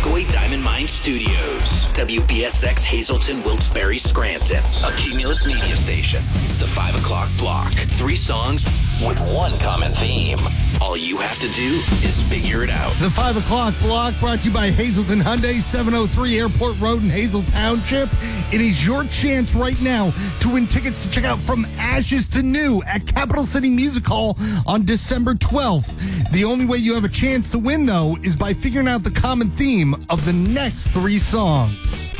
Piscataway Diamond Mine Studios. WPSX Hazleton, Wilkes-Barre, Scranton. A Cumulus media station. It's the 5 o'clock block. 3 songs with one common theme. All you have to do is figure it out. The 5 o'clock block brought to you by Hazleton Hyundai, 703 Airport Road in Hazel Township. It is your chance right now to win tickets to check out From Ashes to New at Capital City Music Hall on December 12th. The only way you have a chance to win, though, is by figuring out the common theme of the next 3 songs.